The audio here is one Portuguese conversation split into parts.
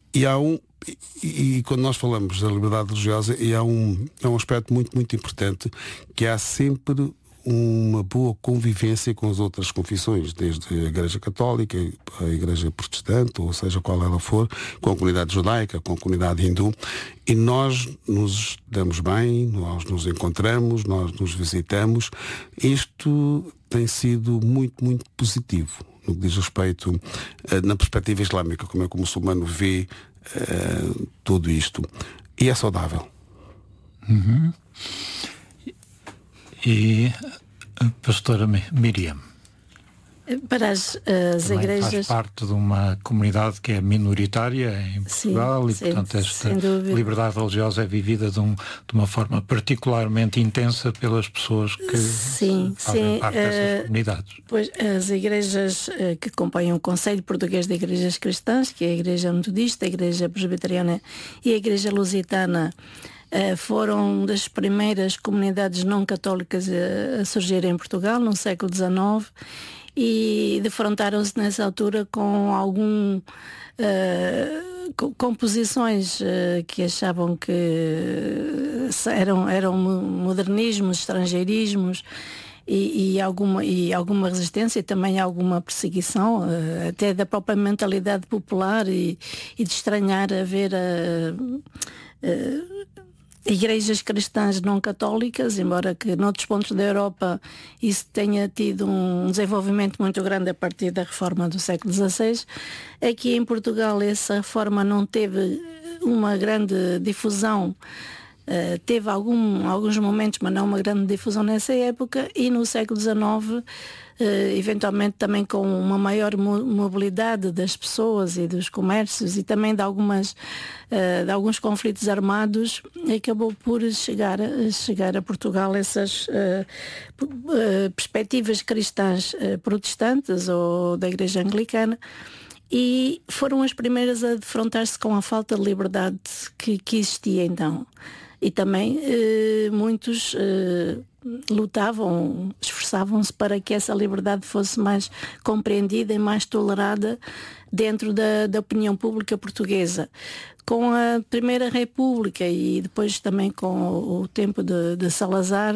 E há e quando nós falamos da liberdade religiosa, há um aspecto muito, muito importante, que há sempre uma boa convivência com as outras confissões, desde a Igreja Católica, a Igreja Protestante, ou seja, qual ela for, com a comunidade judaica, com a comunidade hindu, e nós nos damos bem, nós nos encontramos, nós nos visitamos. Isto tem sido muito, muito positivo no que diz respeito na perspectiva islâmica, como é que o muçulmano vê tudo isto. E é saudável. Uhum. E a pastora Miriam? Para as igrejas... faz parte de uma comunidade que é minoritária em Portugal, e portanto esta liberdade religiosa é vivida de uma forma particularmente intensa pelas pessoas que fazem parte dessas comunidades. Pois as igrejas que compõem o Conselho Português de Igrejas Cristãs, que é a Igreja Metodista, a Igreja Presbiteriana e a Igreja Lusitana, foram das primeiras comunidades não católicas a surgir em Portugal no século XIX, e defrontaram-se nessa altura com com posições que achavam que eram modernismos, estrangeirismos, e alguma resistência, e também alguma perseguição até da própria mentalidade popular, e de estranhar a ver igrejas cristãs não católicas, embora que noutros pontos da Europa isso tenha tido um desenvolvimento muito grande a partir da reforma do século XVI. Aqui em Portugal essa reforma não teve uma grande difusão, teve alguns momentos, mas não uma grande difusão nessa época, e no século XIX, eventualmente também com uma maior mobilidade das pessoas e dos comércios, e também de alguns conflitos armados, acabou por chegar a Portugal essas perspectivas cristãs protestantes ou da Igreja Anglicana, e foram as primeiras a defrontar-se com a falta de liberdade que existia então. E também muitos lutavam, esforçavam-se para que essa liberdade fosse mais compreendida e mais tolerada dentro da opinião pública portuguesa. Com a Primeira República e depois também com o tempo de Salazar,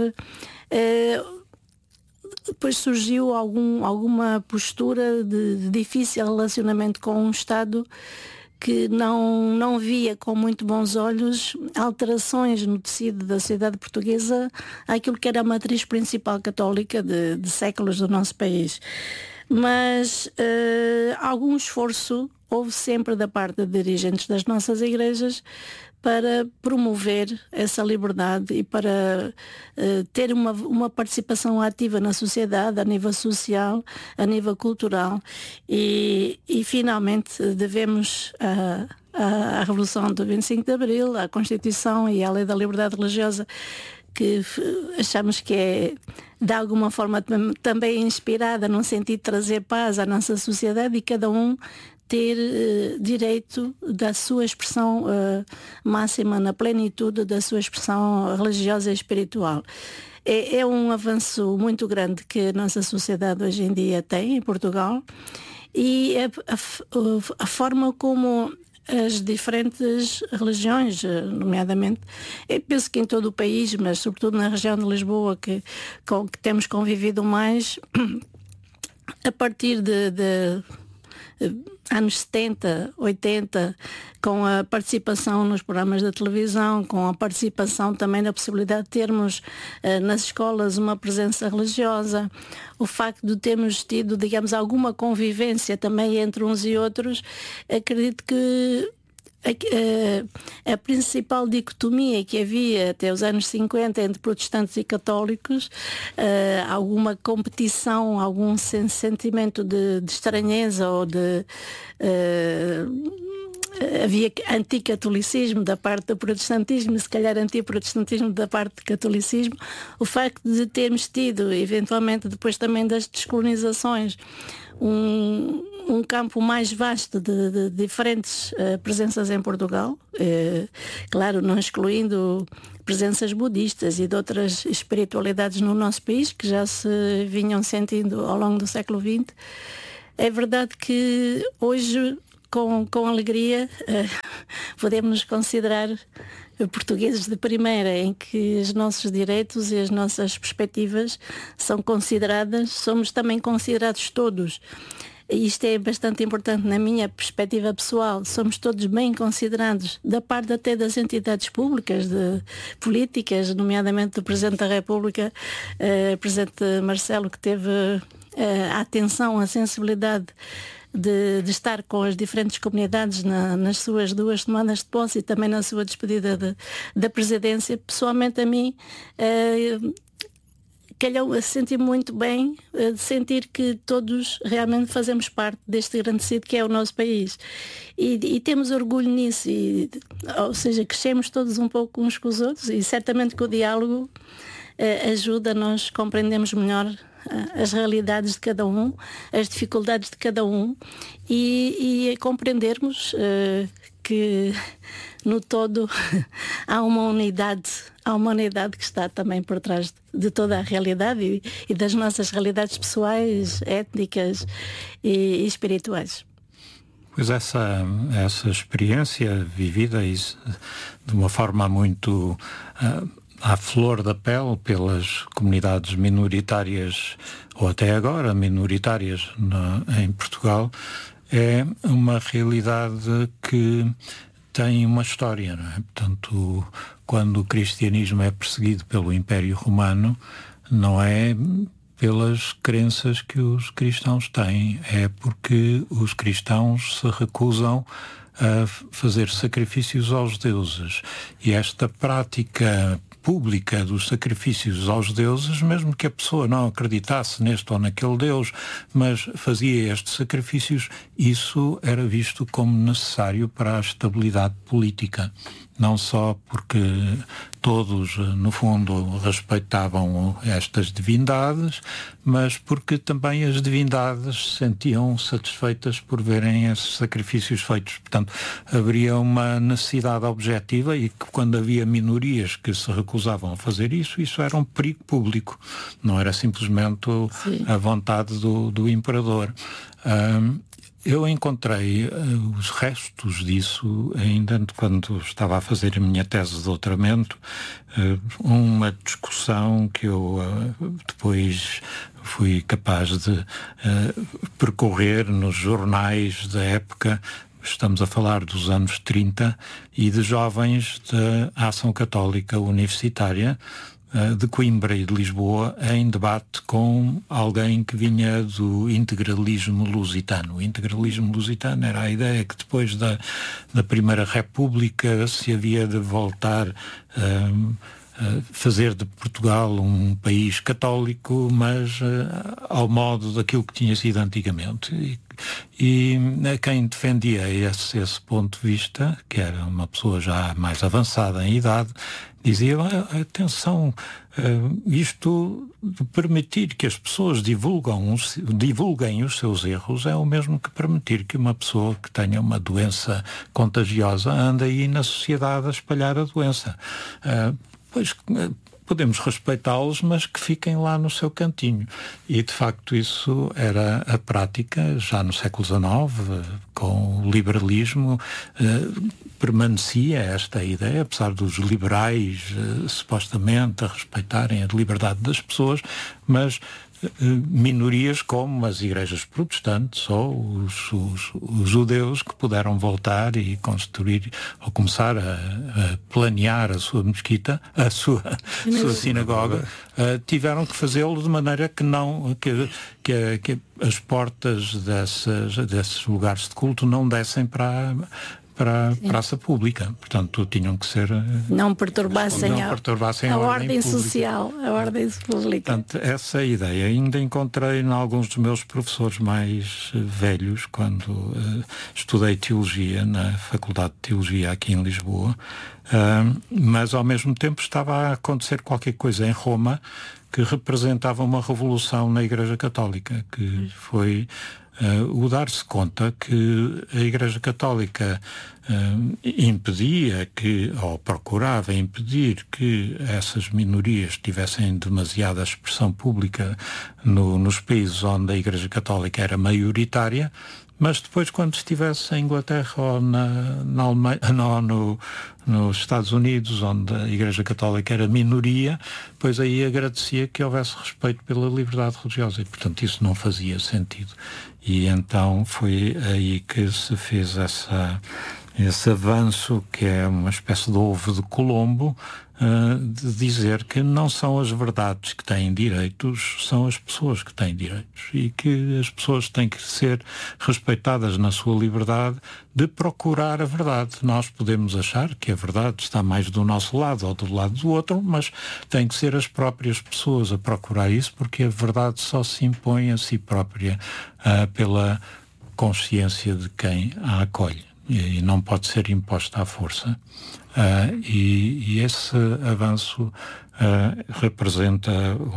depois surgiu alguma postura de difícil relacionamento com um Estado que não via com muito bons olhos alterações no tecido da sociedade portuguesa àquilo que era a matriz principal católica de séculos do nosso país. Mas algum esforço houve sempre da parte de dirigentes das nossas igrejas para promover essa liberdade e para ter uma participação ativa na sociedade, a nível social, a nível cultural, e finalmente devemos à Revolução do 25 de Abril, à Constituição e à Lei da Liberdade Religiosa, que achamos que é de alguma forma também inspirada no sentido de trazer paz à nossa sociedade, e cada um ter direito da sua expressão máxima, na plenitude da sua expressão religiosa e espiritual. É um avanço muito grande que a nossa sociedade hoje em dia tem em Portugal, e a forma como as diferentes religiões, nomeadamente, eu penso que em todo o país, mas sobretudo na região de Lisboa, que temos convivido mais, a partir de anos 70, 80, com a participação nos programas da televisão, com a participação também da possibilidade de termos nas escolas uma presença religiosa, o facto de termos tido, digamos, alguma convivência também entre uns e outros, acredito que a principal dicotomia que havia até os anos 50 entre protestantes e católicos, alguma competição, algum sentimento de estranheza, ou havia anticatolicismo da parte do protestantismo, se calhar antiprotestantismo da parte do catolicismo. O facto de termos tido, eventualmente depois também das descolonizações, um campo mais vasto de diferentes presenças em Portugal, claro, não excluindo presenças budistas e de outras espiritualidades no nosso país, que já se vinham sentindo ao longo do século XX. É verdade que hoje com alegria, podemos nos considerar portugueses de primeira, em que os nossos direitos e as nossas perspectivas são consideradas, somos também considerados todos. Isto é bastante importante na minha perspectiva pessoal. Somos todos bem considerados, da parte até das entidades públicas, políticas, nomeadamente do Presidente da República, Presidente Marcelo, que teve a atenção, a sensibilidade de estar com as diferentes comunidades nas suas 2 tomadas de posse e também na sua despedida da presidência. Pessoalmente, a mim calhou a sentir muito bem, de sentir que todos realmente fazemos parte deste grande sítio que é o nosso país. E temos orgulho nisso, ou seja, crescemos todos um pouco uns com os outros, e certamente que o diálogo ajuda a nós compreendermos melhor as realidades de cada um, as dificuldades de cada um, e a compreendermos que no todo há uma unidade que está também por trás de toda a realidade e das nossas realidades pessoais, étnicas e espirituais. Pois essa experiência vivida de uma forma muito à flor da pele pelas comunidades minoritárias, ou até agora minoritárias em Portugal, é uma realidade que tem uma história, não é? Portanto, quando o cristianismo é perseguido pelo Império Romano, não é pelas crenças que os cristãos têm, é porque os cristãos se recusam a fazer sacrifícios aos deuses. E esta prática pública dos sacrifícios aos deuses, mesmo que a pessoa não acreditasse neste ou naquele deus, mas fazia estes sacrifícios, isso era visto como necessário para a estabilidade política. Não só porque todos, no fundo, respeitavam estas divindades, mas porque também as divindades se sentiam satisfeitas por verem esses sacrifícios feitos. Portanto, haveria uma necessidade objetiva, e que quando havia minorias que se recusavam a fazer isso era um perigo público. Não era simplesmente a vontade do imperador. Eu encontrei os restos disso ainda quando estava a fazer a minha tese de doutoramento, uma discussão que eu depois fui capaz de percorrer nos jornais da época. Estamos a falar dos anos 30 e de jovens da Ação Católica Universitária de Coimbra e de Lisboa em debate com alguém que vinha do integralismo lusitano. O integralismo lusitano era a ideia que depois da Primeira República se havia de voltar fazer de Portugal um país católico, mas ao modo daquilo que tinha sido antigamente. E quem defendia esse ponto de vista, que era uma pessoa já mais avançada em idade, dizia, atenção, isto de permitir que as pessoas divulguem os seus erros é o mesmo que permitir que uma pessoa que tenha uma doença contagiosa ande aí na sociedade a espalhar a doença. Pois podemos respeitá-los, mas que fiquem lá no seu cantinho. E, de facto, isso era a prática já no século XIX, com o liberalismo. Permanecia esta ideia, apesar dos liberais supostamente a respeitarem a liberdade das pessoas, mas minorias como as igrejas protestantes ou os judeus que puderam voltar e construir ou começar a planear a sua mesquita, a sua sinagoga, tiveram que fazê-lo de maneira que as portas desses lugares de culto não dessem para a praça pública. Portanto, tinham que ser... Não perturbassem a ordem social, a ordem pública. Portanto, essa ideia ainda encontrei em alguns dos meus professores mais velhos, quando estudei Teologia na Faculdade de Teologia aqui em Lisboa, mas ao mesmo tempo estava a acontecer qualquer coisa em Roma que representava uma revolução na Igreja Católica, que foi... o dar-se conta que a Igreja Católica impedia ou procurava impedir que essas minorias tivessem demasiada expressão pública nos países onde a Igreja Católica era maioritária, Mas depois, quando estivesse em Inglaterra ou na Alemanha, nos Estados Unidos, onde a Igreja Católica era minoria, pois aí agradecia que houvesse respeito pela liberdade religiosa e, portanto, isso não fazia sentido. E então foi aí que se fez esse avanço, que é uma espécie de ovo de Colombo, de dizer que não são as verdades que têm direitos, são as pessoas que têm direitos, e que as pessoas têm que ser respeitadas na sua liberdade de procurar a verdade. Nós podemos achar que a verdade está mais do nosso lado ou do lado do outro, mas tem que ser as próprias pessoas a procurar isso, porque a verdade só se impõe a si própria pela consciência de quem a acolhe. E não pode ser imposta à força. E esse avanço representa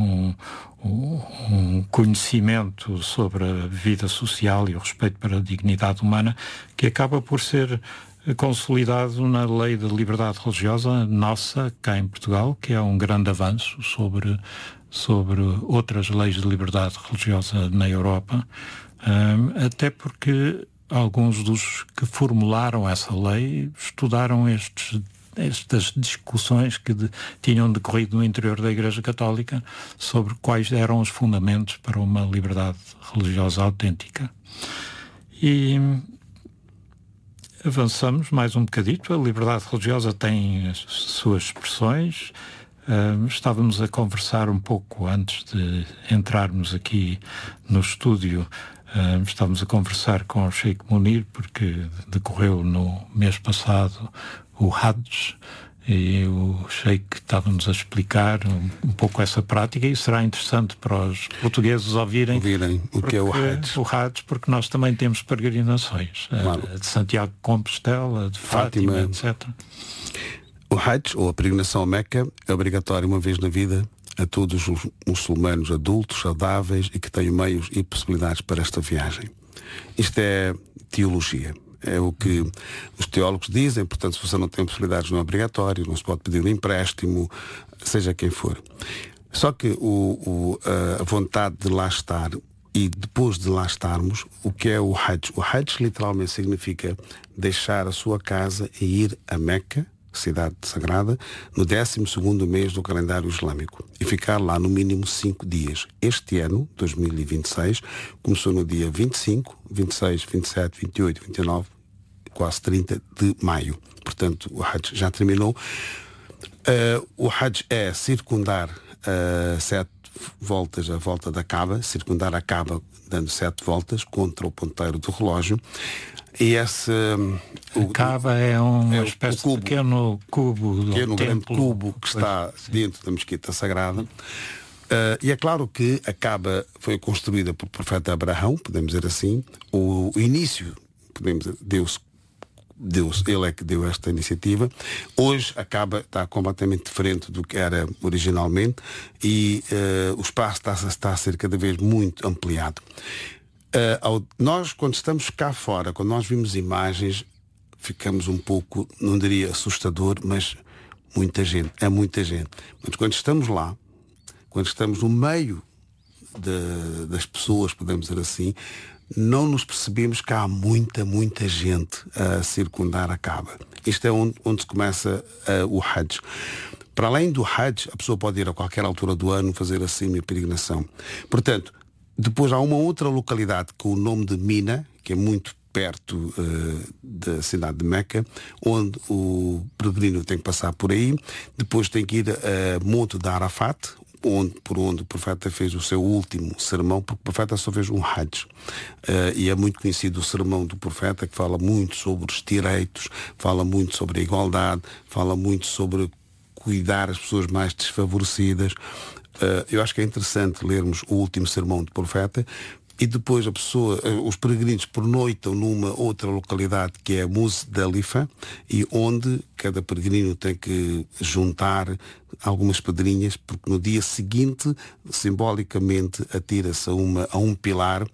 um conhecimento sobre a vida social e o respeito para a dignidade humana que acaba por ser consolidado na Lei de Liberdade Religiosa nossa, cá em Portugal, que é um grande avanço sobre outras leis de liberdade religiosa na Europa, até porque alguns dos que formularam essa lei estudaram estas discussões que tinham decorrido no interior da Igreja Católica sobre quais eram os fundamentos para uma liberdade religiosa autêntica. E avançamos mais um bocadito. A liberdade religiosa tem as suas expressões. Estávamos a conversar um pouco antes de entrarmos aqui no estúdio. Estávamos a conversar com o Sheikh Munir, porque decorreu no mês passado o Hajj, e o Sheikh estava-nos a explicar um pouco essa prática, e será interessante para os portugueses ouvirem o que é o Hajj. O Hajj, porque nós também temos peregrinações, claro. De Santiago de Compostela, de Fátima, etc. O Hajj, ou a peregrinação a Meca, é obrigatório uma vez na vida a todos os muçulmanos adultos, saudáveis e que tenham meios e possibilidades para esta viagem. Isto é teologia. É o que os teólogos dizem, portanto, se você não tem possibilidades, não é obrigatório, não se pode pedir um empréstimo, seja quem for. Só que a vontade de lá estar, e depois de lá estarmos, o que é o Hajj? O Hajj literalmente significa deixar a sua casa e ir a Meca, cidade sagrada, no 12º mês do calendário islâmico, e ficar lá no mínimo 5 dias. Este ano, 2026, começou no dia 25, 26, 27, 28, 29, quase 30 de maio. Portanto, o Hajj já terminou. O Hajj é circundar 7 voltas a volta da Kaaba, circundar a Kaaba dando 7 voltas contra o ponteiro do relógio. E esse... A Kaaba é uma espécie de pequeno cubo, grande cubo que está dentro da mesquita sagrada. E é claro que a Kaaba foi construída pelo profeta Abraão, podemos dizer assim. O início, podemos dizer, Deus, ele é que deu esta iniciativa. Hoje a Kaaba está completamente diferente do que era originalmente, e o espaço está a ser cada vez muito ampliado. Nós, quando estamos cá fora, quando nós vimos imagens, ficamos um pouco, não diria assustador, mas é muita gente. Mas quando estamos lá, quando estamos no meio das pessoas, podemos dizer assim, não nos percebemos que há muita gente a circundar a Kaaba. Isto é onde se começa o Hajj. Para além do Hajj, a pessoa pode ir a qualquer altura do ano fazer assim uma peregrinação. Portanto, depois há uma outra localidade com o nome de Mina, que é muito perto da cidade de Meca, onde o peregrino tem que passar por aí. Depois tem que ir a Monte de Arafat, por onde o profeta fez o seu último sermão, porque o profeta só fez um Hajj. E é muito conhecido o sermão do profeta, que fala muito sobre os direitos, fala muito sobre a igualdade, fala muito sobre cuidar as pessoas mais desfavorecidas. Eu acho que é interessante lermos o último sermão do profeta, e depois os peregrinos pernoitam numa outra localidade que é Muzdalifa, e onde cada peregrino tem que juntar algumas pedrinhas, porque no dia seguinte, simbolicamente, atira-se a um pilar,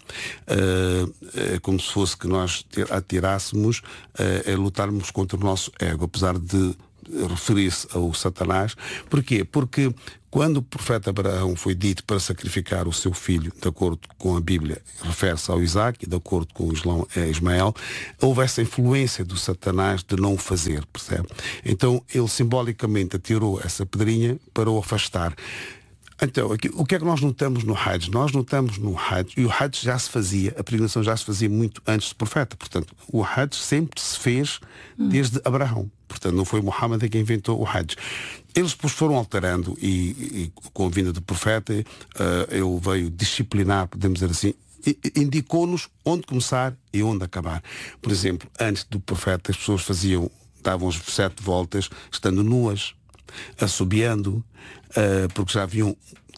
como se fosse que nós atirássemos, lutarmos contra o nosso ego, apesar de referir-se ao Satanás. Porquê? Porque quando o profeta Abraão foi dito para sacrificar o seu filho, de acordo com a Bíblia, refere-se ao Isaac, e de acordo com o Islão é Ismael, houve essa influência do Satanás de não o fazer, percebe? Então ele simbolicamente atirou essa pedrinha para o afastar. Então, o que é que nós notamos no Hajj? Nós notamos no Hajj, e o Hajj já se fazia, a peregrinação já se fazia muito antes do profeta. Portanto, o Hajj sempre se fez desde Abraão. Portanto, não foi Muhammad quem inventou o Hajj. Eles depois foram alterando e com a vinda do profeta, ele veio disciplinar, podemos dizer assim, indicou-nos onde começar e onde acabar. Por exemplo, antes do profeta, as pessoas davam as 7 voltas, estando nuas, assobiando, porque já haviam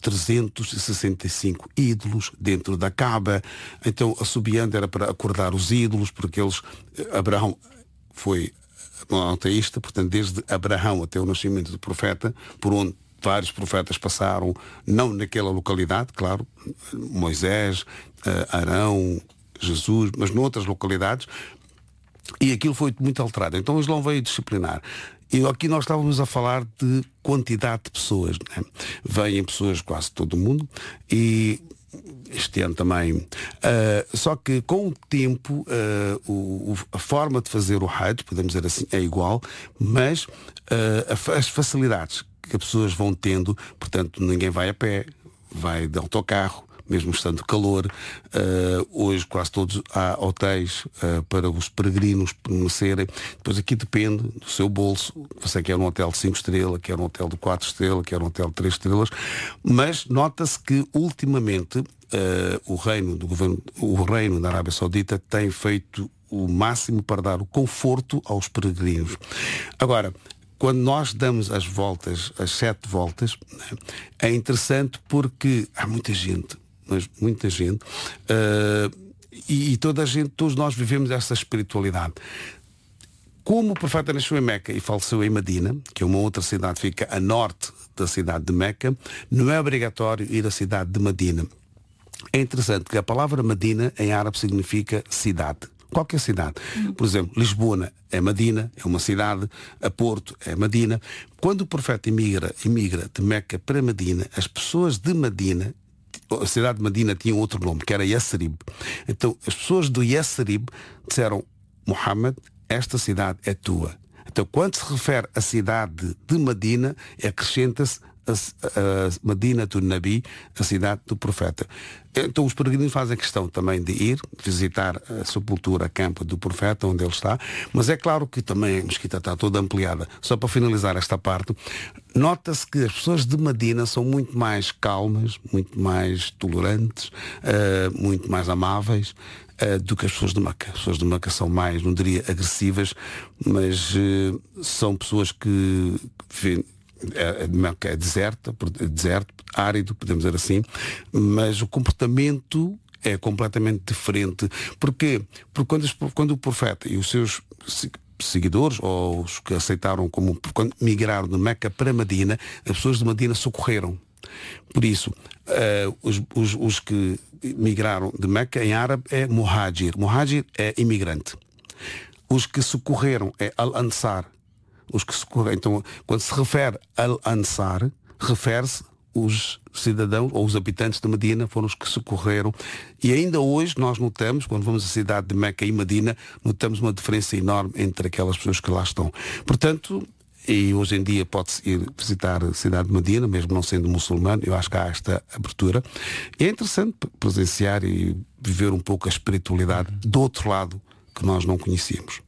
365 ídolos dentro da Kaaba. Então, assobiando era para acordar os ídolos, porque Abraão foi monoteísta, portanto, desde Abraão até o nascimento do profeta, por onde vários profetas passaram, não naquela localidade, claro, Moisés, Arão, Jesus, mas noutras localidades, e aquilo foi muito alterado. Então o Islão veio disciplinar. E aqui nós estávamos a falar de quantidade de pessoas, né? Vêm pessoas quase todo o mundo, e este ano também. Só que com o tempo, a forma de fazer o Hajj, podemos dizer assim, é igual, mas as facilidades que as pessoas vão tendo, portanto, ninguém vai a pé, vai de autocarro, mesmo estando calor. Hoje quase todos há hotéis para os peregrinos permanecerem. Depois aqui depende do seu bolso. Você quer um hotel de 5 estrelas, quer um hotel de 4 estrelas, quer um hotel de 3 estrelas. Mas nota-se que ultimamente o reino da Arábia Saudita tem feito o máximo para dar o conforto aos peregrinos. Agora, quando nós damos as voltas, as 7 voltas, é interessante porque há muita gente, mas muita gente, e todos nós vivemos essa espiritualidade. Como o profeta nasceu em Meca e faleceu em Medina, que é uma outra cidade, fica a norte da cidade de Meca, não é obrigatório ir à cidade de Medina. É interessante que a palavra Medina em árabe significa cidade. Qualquer cidade. Por exemplo, Lisboa é Medina, é uma cidade, a Porto é Medina. Quando o profeta emigra de Meca para Medina, as pessoas de Medina, a cidade de Medina tinha outro nome, que era Yasrib. Então, as pessoas do Yasrib disseram: Muhammad, esta cidade é tua. Então, quando se refere à cidade de Medina, acrescenta-se a Medina do Nabi, a cidade do profeta. Então os peregrinos fazem questão também de ir visitar a sepultura, a campa do profeta, onde ele está, mas é claro que também a mesquita está toda ampliada. Só para finalizar esta parte, nota-se que as pessoas de Medina são muito mais calmas, muito mais tolerantes, muito mais amáveis do que as pessoas de Meca. As pessoas de Meca são mais, não diria agressivas, mas são pessoas que é deserto, árido, podemos dizer assim, mas o comportamento é completamente diferente. Porquê? Porque quando o profeta e os seus seguidores, ou os que aceitaram quando migraram de Meca para Medina, as pessoas de Medina socorreram. Por isso, os que migraram de Meca em árabe é muhajir. Muhajir é imigrante. Os que socorreram é al-ansar. Os que socorreram. Então, quando se refere al-ansar, refere-se os cidadãos ou os habitantes de Medina foram os que socorreram. E ainda hoje nós notamos, quando vamos à cidade de Meca e Medina, notamos uma diferença enorme entre aquelas pessoas que lá estão. Portanto, e hoje em dia pode-se ir visitar a cidade de Medina, mesmo não sendo muçulmano, eu acho que há esta abertura. E é interessante presenciar e viver um pouco a espiritualidade do outro lado que nós não conhecíamos.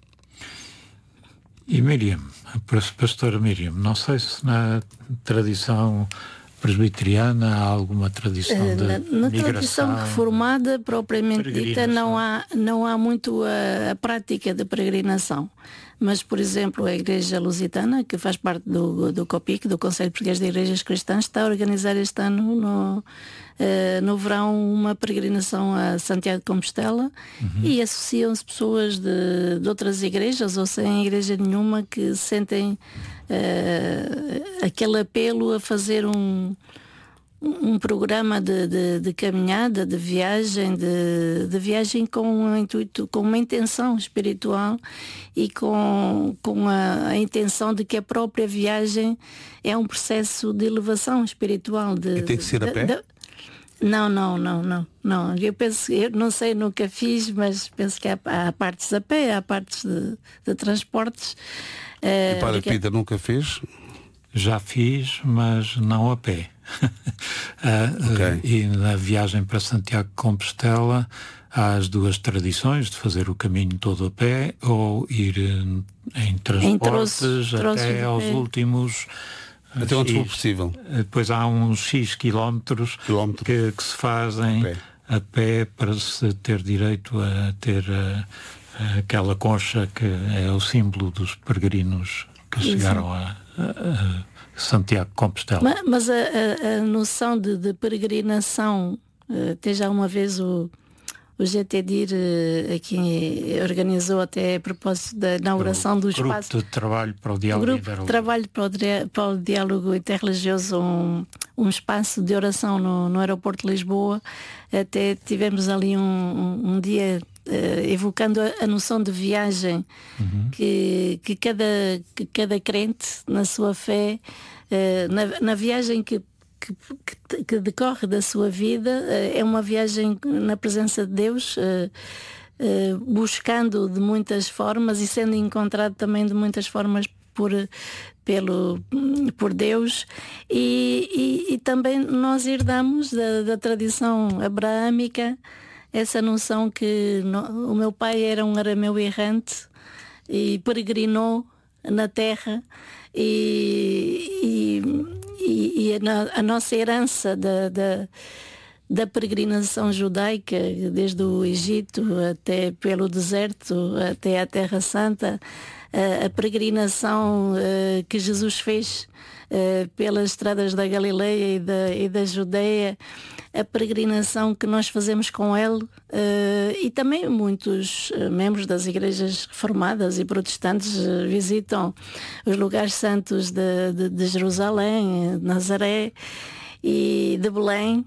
E Miriam, a pastora Miriam, não sei se na tradição presbiteriana há alguma tradição de na migração, tradição reformada propriamente dita não há muito a prática de peregrinação. Mas, por exemplo, a Igreja Lusitana, que faz parte do COPIC, do Conselho Português de Igrejas Cristãs, está a organizar este ano, no verão, uma peregrinação a Santiago de Compostela, e associam-se pessoas de outras igrejas ou sem igreja nenhuma que sentem aquele apelo a fazer um programa de caminhada, de viagem com um intuito, com uma intenção espiritual e com a intenção de que a própria viagem é um processo de elevação espiritual. E tem que ser a pé? Não. Eu penso, eu não sei, nunca fiz, mas penso que há partes a pé, há partes de transportes. E o Padre Peter nunca fez? Já fiz, mas não a pé. Okay. E na viagem para Santiago de Compostela há as duas tradições de fazer o caminho todo a pé ou ir em transportes até aos últimos... Até onde for possível. Depois há uns X quilómetros que se fazem a pé para se ter direito a ter aquela concha que é o símbolo dos peregrinos que chegaram a Santiago de Compostela. Mas a noção de peregrinação, até já uma vez o GTDIR aqui organizou até a propósito da inauguração do espaço... Grupo de Trabalho para o Diálogo Interreligioso. Grupo de Trabalho para o Diálogo Interreligioso, um espaço de oração no aeroporto de Lisboa. Até tivemos ali um dia evocando a noção de viagem que cada crente na sua fé, na viagem que decorre da sua vida, é uma viagem na presença de Deus, buscando de muitas formas e sendo encontrado também de muitas formas por Deus, e também nós herdamos da tradição abraâmica essa noção que o meu pai era um arameu errante e peregrinou na terra, e a nossa herança da peregrinação judaica, desde o Egito até pelo deserto, até a Terra Santa, a peregrinação que Jesus fez pelas estradas da Galileia e da Judeia, a peregrinação que nós fazemos com ele, e também muitos membros das igrejas reformadas e protestantes visitam os lugares santos de Jerusalém, Nazaré e de Belém.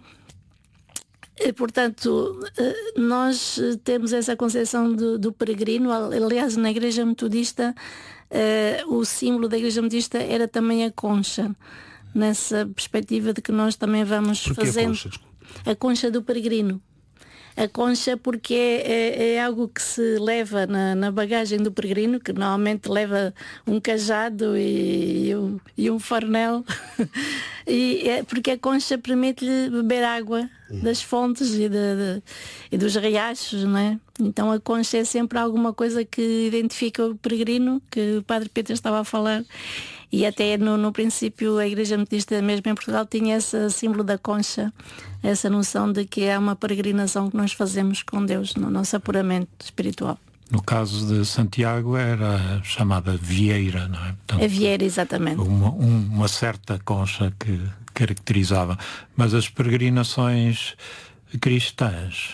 E, portanto, nós temos essa concepção do peregrino. Aliás, na Igreja Metodista, o símbolo da Igreja Metodista era também a concha, nessa perspectiva de que nós também vamos fazendo a concha do peregrino. A concha porque é algo que se leva na bagagem do peregrino, que normalmente leva um cajado e um farnel, porque a concha permite-lhe beber água das fontes e dos riachos, não é? Então a concha é sempre alguma coisa que identifica o peregrino, que o Padre Pedro estava a falar. E até no princípio a Igreja Metodista, mesmo em Portugal, tinha esse símbolo da concha, essa noção de que é uma peregrinação que nós fazemos com Deus no nosso apuramento espiritual. No caso de Santiago era chamada vieira, não é? Portanto, a vieira, exatamente. Uma certa concha que caracterizava. Mas as peregrinações cristãs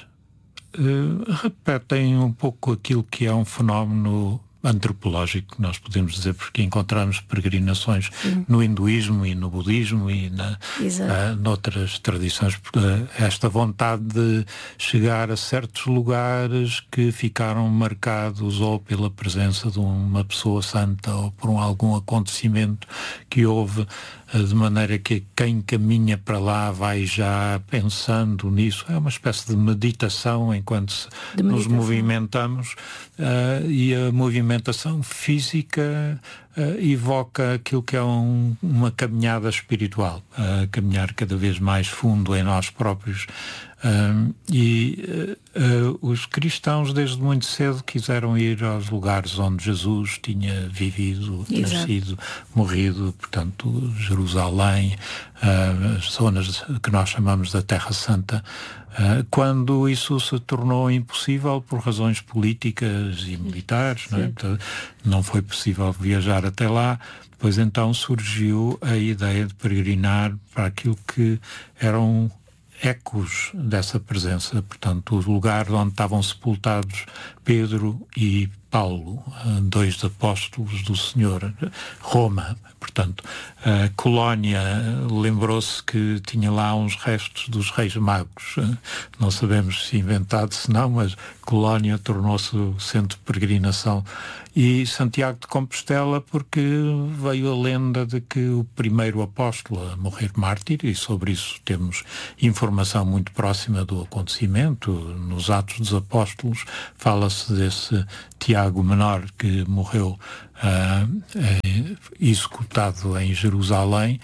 repetem um pouco aquilo que é um fenómeno antropológico, nós podemos dizer, porque encontramos peregrinações no hinduísmo e no budismo e noutras tradições, porque esta vontade de chegar a certos lugares que ficaram marcados ou pela presença de uma pessoa santa ou por algum acontecimento que houve, de maneira que quem caminha para lá vai já pensando nisso. É uma espécie de meditação enquanto nos movimentamos, e a movimentação física evoca aquilo que é uma caminhada espiritual, caminhar cada vez mais fundo em nós próprios. Os cristãos desde muito cedo quiseram ir aos lugares onde Jesus tinha vivido, nascido, morrido, portanto Jerusalém, as zonas que nós chamamos da Terra Santa. Quando isso se tornou impossível por razões políticas e militares, não é? Não foi possível viajar até lá. Pois então surgiu a ideia de peregrinar para aquilo que eram ecos dessa presença, portanto, os lugares onde estavam sepultados Pedro e Paulo, 2 apóstolos do Senhor, Roma, portanto, Colónia lembrou-se que tinha lá uns restos dos Reis Magos, não sabemos se inventado, se não, mas Colónia tornou-se o centro de peregrinação. E Santiago de Compostela porque veio a lenda de que o primeiro apóstolo a morrer mártir, e sobre isso temos informação muito próxima do acontecimento, nos Atos dos Apóstolos fala-se desse Tiago Menor que morreu executado em Jerusalém.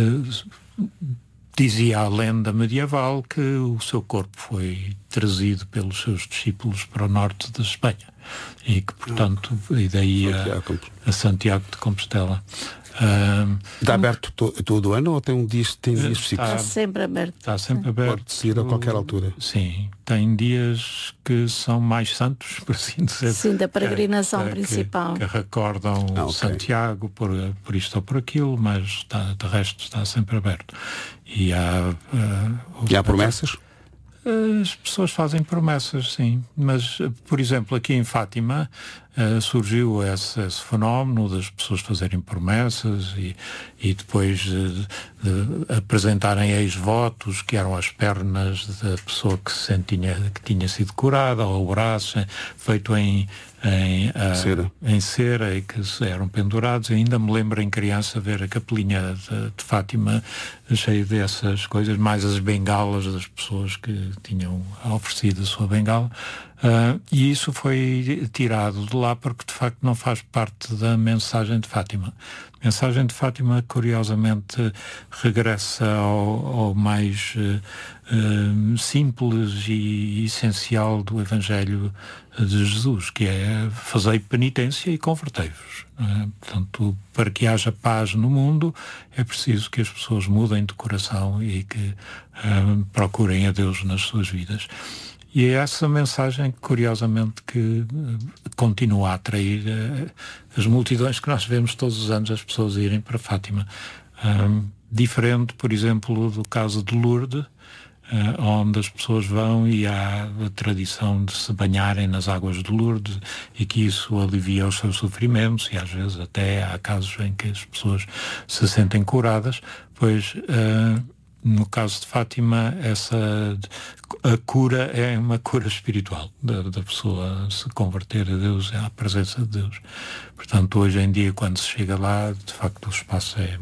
Dizia a lenda medieval que o seu corpo foi trazido pelos seus discípulos para o norte da Espanha e que, portanto, e daí a Santiago de Compostela. Está aberto todo o ano ou tem dias específicos? Está sempre aberto. Está sempre aberto. Pode ir a qualquer altura. Sim, tem dias que são mais santos, por assim dizer. Sim, da peregrinação principal. Que recordam Santiago por isto ou por aquilo, mas de resto está sempre aberto. E há promessas? As pessoas fazem promessas, sim. Mas, por exemplo, aqui em Fátima surgiu esse fenómeno das pessoas fazerem promessas e depois de apresentarem ex-votos, que eram as pernas da pessoa que tinha sido curada, ou o braço, feito em cera e que eram pendurados. Ainda me lembro em criança ver a capelinha de Fátima cheia dessas coisas, mais as bengalas das pessoas que tinham oferecido a sua bengala. E isso foi tirado de lá porque de facto não faz parte da mensagem de Fátima. A mensagem de Fátima, curiosamente, regressa ao mais simples e essencial do Evangelho de Jesus, que é fazei penitência e convertei-vos. Portanto, para que haja paz no mundo, é preciso que as pessoas mudem de coração e que procurem a Deus nas suas vidas. E é essa mensagem, curiosamente, que continua a atrair as multidões que nós vemos todos os anos as pessoas irem para Fátima. Diferente, por exemplo, do caso de Lourdes, onde as pessoas vão e há a tradição de se banharem nas águas de Lourdes e que isso alivia os seus sofrimentos e às vezes até há casos em que as pessoas se sentem curadas, pois no caso de Fátima a cura é uma cura espiritual da pessoa se converter a Deus, à presença de Deus. Portanto, hoje em dia, quando se chega lá, de facto o espaço é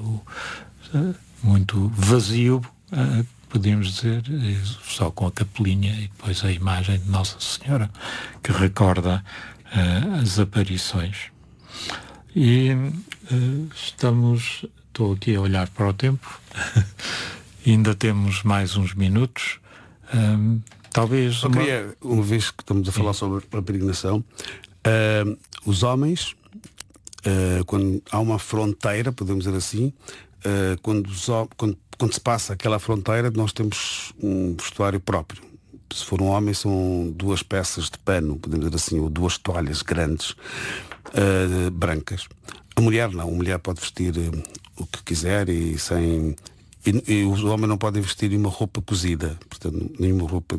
muito vazio, podemos dizer, só com a capelinha e depois a imagem de Nossa Senhora que recorda as aparições. E estou aqui a olhar para o tempo, ainda temos mais uns minutos. Talvez... Eu queria, uma vez que estamos a falar sobre a peregrinação, os homens, quando há uma fronteira, podemos dizer assim, quando se passa aquela fronteira, nós temos um vestuário próprio. Se for um homem, são 2 peças de pano, podemos dizer assim, ou 2 toalhas grandes, brancas. A mulher não, a mulher pode vestir o que quiser e o homem não pode vestir uma roupa cozida, portanto, nenhuma roupa.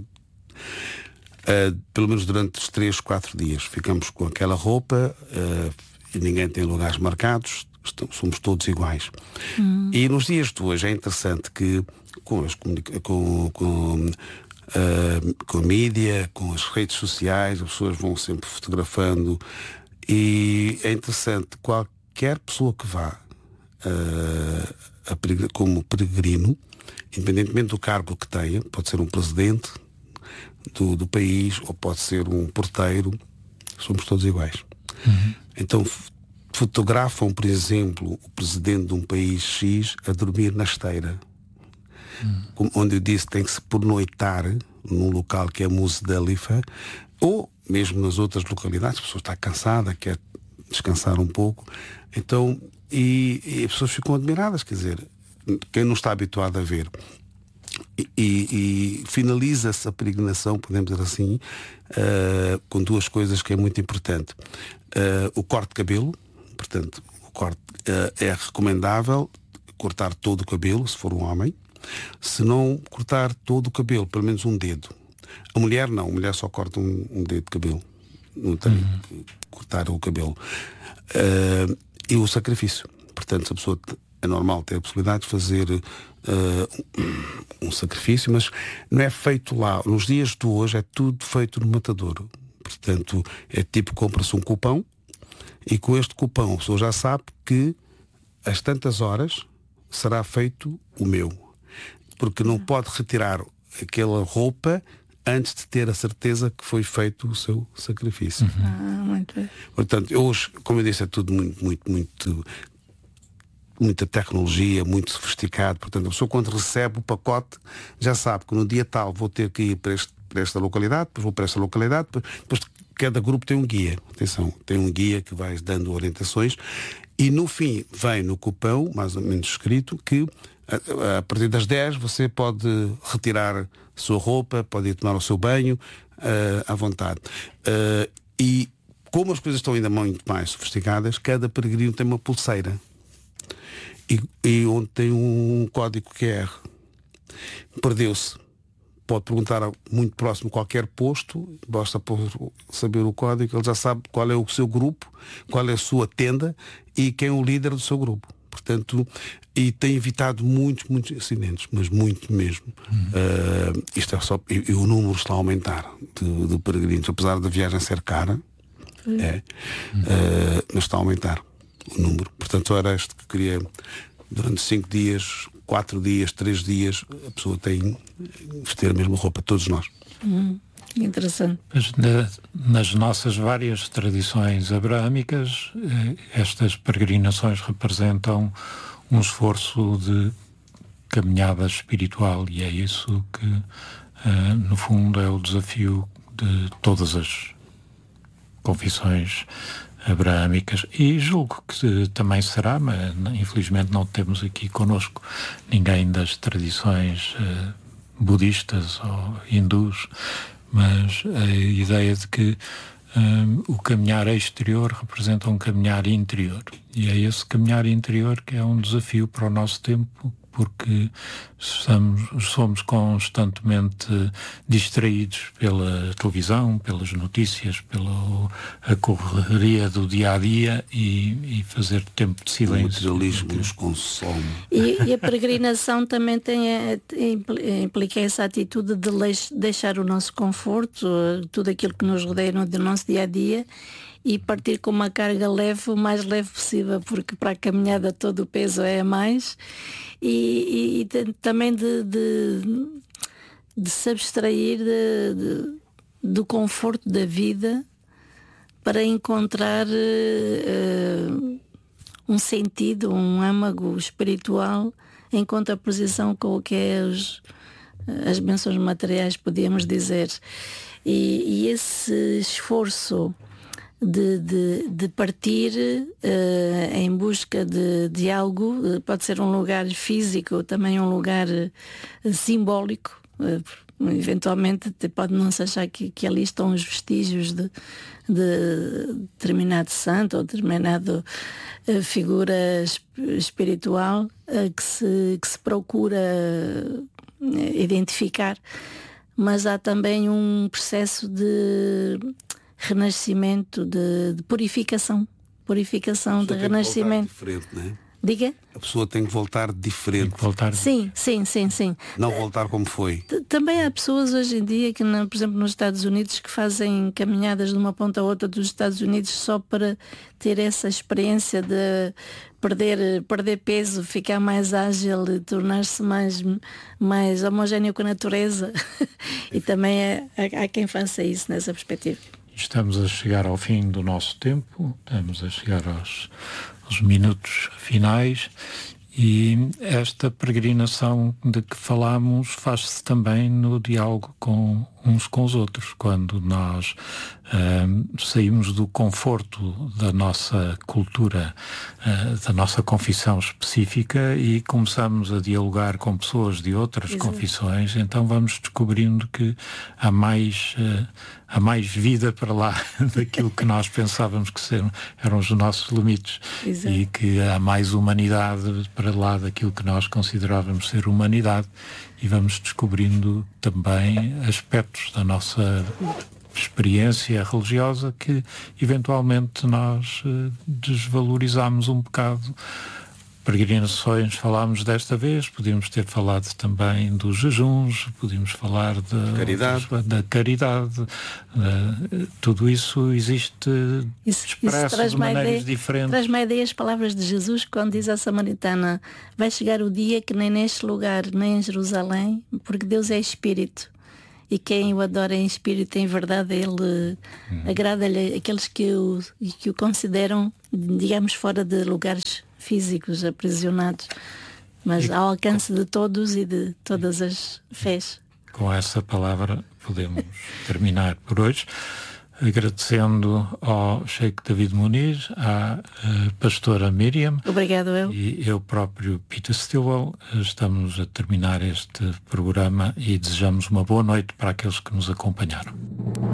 Pelo menos durante os 3-4 dias ficamos com aquela roupa e ninguém tem lugares marcados, somos todos iguais. E nos dias de hoje é interessante que com a mídia, com as redes sociais, as pessoas vão sempre fotografando e é interessante, qualquer pessoa que vá como peregrino, independentemente do cargo que tenha, pode ser um presidente do país ou pode ser um porteiro, somos todos iguais. Então fotografam, por exemplo, o presidente de um país X a dormir na esteira, onde eu disse tem que se pernoitar num local que é Musdalifa, ou mesmo nas outras localidades, a pessoa está cansada, quer descansar um pouco, então e as pessoas ficam admiradas, quer dizer, quem não está habituado a ver. E finaliza-se a peregrinação, podemos dizer assim, com 2 coisas que é muito importante. O corte de cabelo, portanto, o corte é recomendável cortar todo o cabelo, se for um homem. Se não cortar todo o cabelo, pelo menos um dedo. A mulher não, a mulher só corta um dedo de cabelo. não tenho que cortar o cabelo. E o sacrifício. Portanto, se a pessoa é normal ter a possibilidade de fazer um sacrifício, mas não é feito lá. Nos dias de hoje é tudo feito no matadouro. Portanto, é tipo, compra-se um cupão e com este cupão a pessoa já sabe que às tantas horas será feito o meu. Porque não pode retirar aquela roupa antes de ter a certeza que foi feito o seu sacrifício. Muito bem. Portanto, hoje, como eu disse, é tudo muita tecnologia, muito sofisticado. Portanto, a pessoa quando recebe o pacote já sabe que no dia tal vou ter que ir para esta localidade, depois vou para esta localidade, depois cada grupo tem um guia. Atenção, tem um guia que vai dando orientações e no fim vem no cupão, mais ou menos escrito, que a partir das 10 você pode retirar a sua roupa, pode ir tomar o seu banho à vontade. E como as coisas estão ainda muito mais sofisticadas, cada peregrino tem uma pulseira e onde tem um código QR. Perdeu-se, pode perguntar muito próximo qualquer posto, basta saber o código, ele já sabe qual é o seu grupo, qual é a sua tenda e quem é o líder do seu grupo. Portanto, e tem evitado muitos acidentes, mas muito mesmo. Isto é só, e o número está a aumentar de peregrinos, apesar da viagem ser cara, mas está a aumentar o número. Portanto, era isto que queria. Durante 5 dias, 4 dias, 3 dias, a pessoa tem de vestir a mesma roupa, todos nós. Interessante. Mas nas nossas várias tradições abraâmicas, estas peregrinações representam um esforço de caminhada espiritual e é isso que, no fundo, é o desafio de todas as confissões abraâmicas e julgo que também será, mas infelizmente não temos aqui connosco ninguém das tradições budistas ou hindus, mas a ideia de que o caminhar exterior representa um caminhar interior e é esse caminhar interior que é um desafio para o nosso tempo, porque somos constantemente distraídos pela televisão, pelas notícias, pela correria do dia-a-dia e fazer tempo de silêncio. O materialismo nos consome. E a peregrinação também implica essa atitude de deixar o nosso conforto, tudo aquilo que nos rodeia no nosso dia-a-dia, e partir com uma carga leve, o mais leve possível, porque para a caminhada todo o peso é a mais, e também de se abstrair do conforto da vida para encontrar um sentido, um âmago espiritual em contraposição com o que é as bênçãos materiais, podíamos dizer. E esse esforço de partir em busca de algo, pode ser um lugar físico, também um lugar simbólico, eventualmente pode não se achar que ali estão os vestígios de determinado santo ou determinada figura espiritual que se procura identificar, mas há também um processo de renascimento, de purificação, de renascimento. Diferente, não é? Diga? A pessoa tem que voltar diferente. Sim. Não voltar como foi. Também há pessoas hoje em dia que, por exemplo, nos Estados Unidos, que fazem caminhadas de uma ponta a outra dos Estados Unidos só para ter essa experiência de perder peso, ficar mais ágil, tornar-se mais homogéneo com a natureza. E também há quem faça isso nessa perspectiva. Estamos a chegar ao fim do nosso tempo, estamos a chegar aos minutos finais e esta peregrinação de que falamos faz-se também no diálogo uns com os outros, quando nós saímos do conforto da nossa cultura, da nossa confissão específica e começamos a dialogar com pessoas de outras confissões, então vamos descobrindo que há mais vida para lá daquilo que nós pensávamos que eram os nossos limites. Exato. E que há mais humanidade para lá daquilo que nós considerávamos ser humanidade e vamos descobrindo também aspectos da nossa experiência religiosa que eventualmente nós desvalorizamos um bocado. Peregrinações falámos desta vez, podíamos ter falado também dos jejuns, podíamos falar da caridade, tudo isso existe expresso de maneiras diferentes. Traz-me a ideia as palavras de Jesus quando diz à samaritana: vai chegar o dia que nem neste lugar, nem em Jerusalém, porque Deus é Espírito. E quem o adora em espírito, em verdade, ele agrada-lhe aqueles que o consideram, digamos, fora de lugares físicos, aprisionados, mas ao alcance de todos e de todas as fés. Com essa palavra podemos terminar por hoje, agradecendo ao Sheikh David Muniz, à pastora Miriam. Obrigado, e eu próprio, Peter Stilwell. Estamos a terminar este programa e desejamos uma boa noite para aqueles que nos acompanharam.